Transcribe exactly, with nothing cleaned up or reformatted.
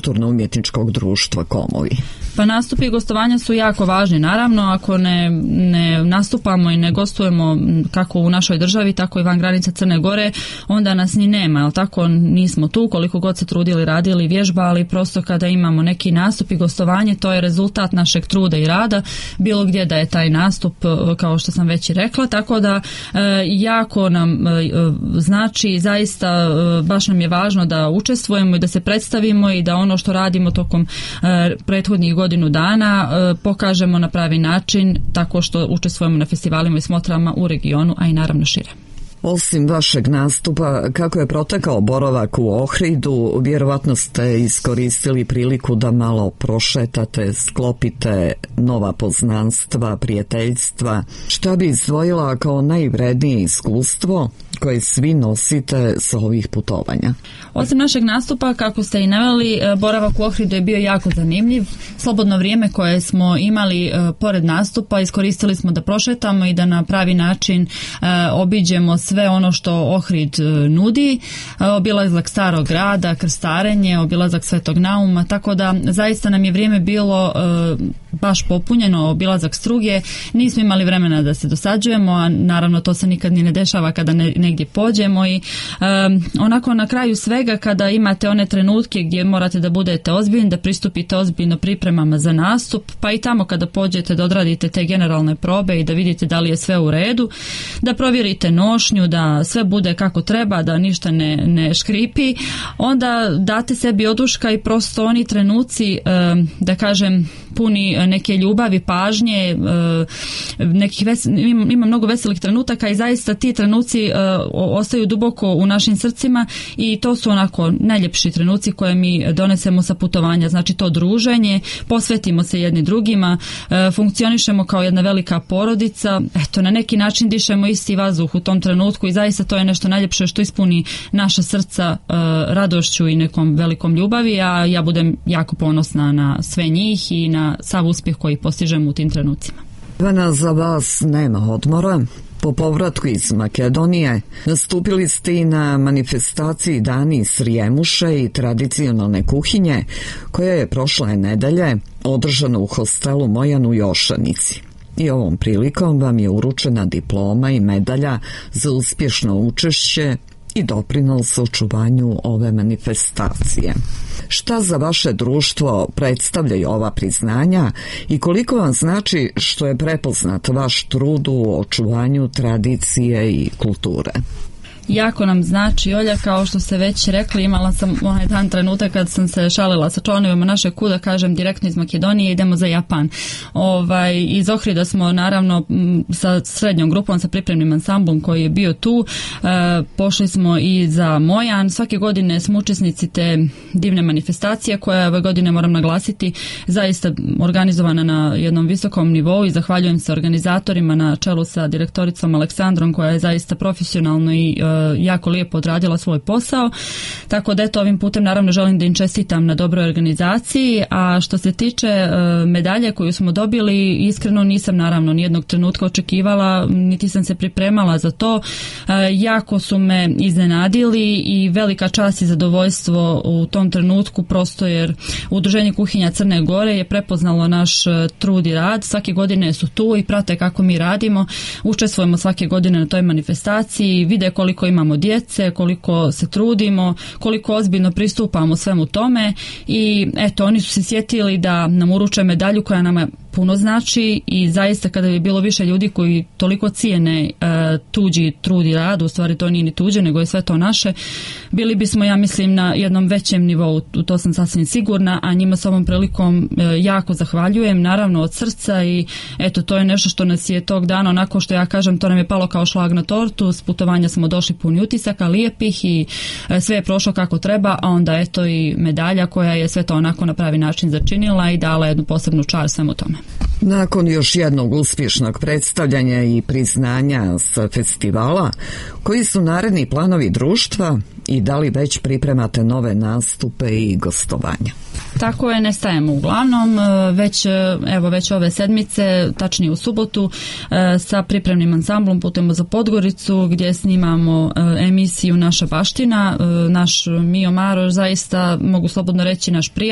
kulturno-umjetničkog društva Komovi? Pa nastupi i gostovanja su jako važni. Naravno, ako ne, ne nastupamo i ne gostujemo kako u našoj državi, tako i van granica Crne Gore, onda nas ni nema, ali tako nismo tu, koliko god se trudili, radili, vježbali, prosto kada imamo neki nastup i gostovanje, to je rezultat našeg truda i rada, bilo gdje da je taj nastup, kao što sam već i rekla, tako da jako nam znači, zaista baš nam je važno da učestvujemo i da se predstavimo i da ono što radimo tokom prethodnih godinu dana pokažemo na pravi način tako što učestvujemo na festivalima i smotrama u regionu, a i naravno šire. Osim vašeg nastupa, kako je protekao boravak u Ohridu, vjerovatno ste iskoristili priliku da malo prošetate, sklopite nova poznanstva, prijateljstva. Šta bi izdvojila kao najvrednije iskustvo koje svi nosite sa ovih putovanja? Osim našeg nastupa, kako ste i naveli, boravak u Ohridu je bio jako zanimljiv. Slobodno vrijeme koje smo imali pored nastupa iskoristili smo da prošetamo i da na pravi način obiđemo sve ono što Ohrid nudi, obilazak starog grada, krstarenje, obilazak Svetog Nauma, tako da zaista nam je vrijeme bilo baš popunjeno, obilazak Struge, nismo imali vremena da se dosađujemo, a naravno to se nikad ni ne dešava kada ne, negdje pođemo i um, onako na kraju svega kada imate one trenutke gdje morate da budete ozbiljni, da pristupite ozbiljno pripremama za nastup, pa i tamo kada pođete da odradite te generalne probe i da vidite da li je sve u redu, da provjerite nošnju, da sve bude kako treba, da ništa ne, ne škripi, onda date sebi oduška i prosto oni trenuci, um, da kažem, puni neke ljubavi, pažnje, nekih ves, ima, ima mnogo veselih trenutaka i zaista ti trenuci ostaju duboko u našim srcima i to su onako najljepši trenuci koje mi donesemo sa putovanja, znači to druženje, posvetimo se jedni drugima, funkcionišemo kao jedna velika porodica, eto na neki način dišemo isti vazduh u tom trenutku i zaista to je nešto najljepše što ispuni naša srca radošću i nekom velikom ljubavi, a ja budem jako ponosna na sve njih i na sav uspjeh koji postižemo u tim trenucima. Ivana, za vas nema odmora. Po povratku iz Makedonije nastupili ste i na manifestaciji Dani Srijemuše i tradicionalne kuhinje, koja je prošle nedelje održana u hostelu Mojan u Jošanici. I ovom prilikom vam je uručena diploma i medalja za uspješno učešće i doprinos očuvanju ove manifestacije. Šta za vaše društvo predstavljaju ova priznanja i koliko vam znači što je prepoznat vaš trud u očuvanju tradicije i kulture? Jako nam znači, Olja, kao što ste već rekli, imala sam onaj dan trenutak kad sam se šalila sa članovima naše kuda, kažem direktno iz Makedonije idemo za Japan. Ovaj, iz Ohrida smo naravno sa srednjom grupom, sa pripremnim ansamblom koji je bio tu, e, pošli smo i za Mojan. Svake godine smo učesnici te divne manifestacije koja ove godine, moram naglasiti, zaista organizovana na jednom visokom nivou i zahvaljujem se organizatorima na čelu sa direktoricom Aleksandrom koja je zaista profesionalno i e, jako lijepo odradila svoj posao, tako da eto ovim putem naravno želim da im čestitam na dobroj organizaciji, a što se tiče e, medalje koju smo dobili, iskreno nisam naravno nijednog trenutka očekivala, niti sam se pripremala za to, e, jako su me iznenadili i velika čast i zadovoljstvo u tom trenutku, prosto jer Udruženje kuhinja Crne Gore je prepoznalo naš trud i rad, svake godine su tu i prate kako mi radimo, učestvujemo svake godine na toj manifestaciji, vide koliko imamo djece, koliko se trudimo, koliko ozbiljno pristupamo svemu tome i eto, oni su se sjetili da nam uruče medalju koja nama puno znači i zaista kada bi bilo više ljudi koji toliko cijene e, tuđi trud i rad, u stvari to nije ni tuđe, nego je sve to naše, bili bismo, ja mislim, na jednom većem nivou, u to sam sasvim sigurna, a njima s ovom prilikom e, jako zahvaljujem, naravno od srca i eto, to je nešto što nas je tog dana, onako što ja kažem, to nam je palo kao šlag na tortu, s putovanja smo došli puni utisaka, lijepih i e, sve je prošlo kako treba, a onda eto i medalja koja je sve to onako na pravi način začinila i dala jednu posebnu čar svemu tome. Nakon još jednog uspješnog predstavljanja i priznanja sa festivala, koji su naredni planovi društva i da li već pripremate nove nastupe i gostovanja? Tako je, ne stajemo uglavnom, već, evo, već ove sedmice, tačnije u subotu, sa pripremnim ansamblom putujemo za Podgoricu gdje snimamo emisiju Naša baština. Naš Mio Maroš, zaista mogu slobodno reći naš prijatelj,